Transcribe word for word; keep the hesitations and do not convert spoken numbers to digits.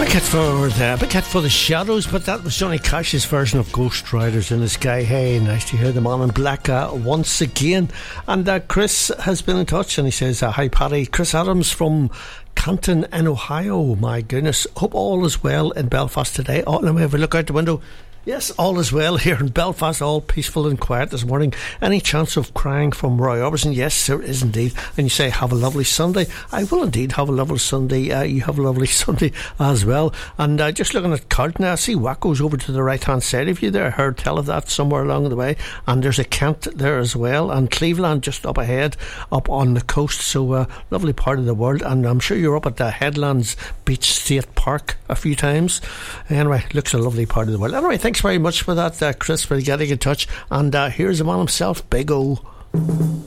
big hit for the big hit for the Shadows, but that was Johnny Cash's version of Ghost Riders in the Sky. Hey, nice to hear the man in black uh, once again. And uh, Chris has been in touch, and he says, uh, "Hi, Paddy. Chris Adams from Canton in Ohio. My goodness, hope all is well in Belfast today." Oh, let me have a look out the window. Yes, all is well here in Belfast, all peaceful and quiet this morning. Any chance of crying from Roy Orbison? Yes, there is indeed. And you say, have a lovely Sunday. I will indeed have a lovely Sunday. Uh, you have a lovely Sunday as well. And uh, just looking at Carlton, I see Wacko's over to the right-hand side of you there. I heard tell of that somewhere along the way. And there's a Kent there as well. And Cleveland just up ahead, up on the coast. So, uh, lovely part of the world. And I'm sure you're up at the Headlands Beach State Park a few times. Anyway, looks a lovely part of the world. Anyway, thanks very much for that, uh, Chris, for getting in touch. And uh, here's the man himself, Big O.